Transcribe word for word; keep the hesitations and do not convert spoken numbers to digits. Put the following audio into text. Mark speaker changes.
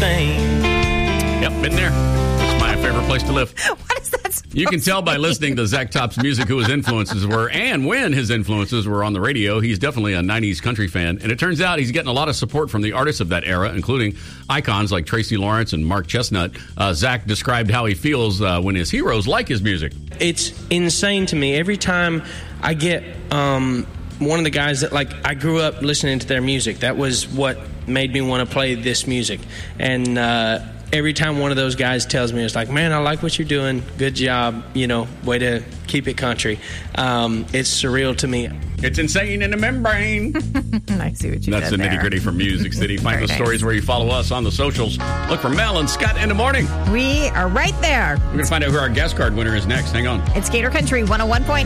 Speaker 1: insane.
Speaker 2: Yep, been there. It's my favorite place to live.
Speaker 3: What is that?
Speaker 2: You can tell by listening to Zach Top's music who his influences were and when his influences were on the radio. He's definitely a nineties country fan. And it turns out he's getting a lot of support from the artists of that era, including icons like Tracy Lawrence and Mark Chestnut. Uh, Zach described how he feels uh, when his heroes like his music.
Speaker 1: It's insane to me. Every time I get um, one of the guys that, like, I grew up listening to their music. That was what made me want to play this music. And uh, every time one of those guys tells me, it's like, man, I like what you're doing. Good job. You know, way to keep it country. Um, it's surreal to me.
Speaker 2: It's insane in the membrane.
Speaker 3: I see what you
Speaker 2: That's
Speaker 3: did
Speaker 2: the
Speaker 3: there.
Speaker 2: nitty gritty from Music City. Find
Speaker 3: Very
Speaker 2: the
Speaker 3: nice.
Speaker 2: stories where you follow us on the socials. Look for Mel and Scott in the morning.
Speaker 3: We are right there.
Speaker 2: We're going to find out who our guest card winner is next. Hang on.
Speaker 3: It's Gator Country one oh one point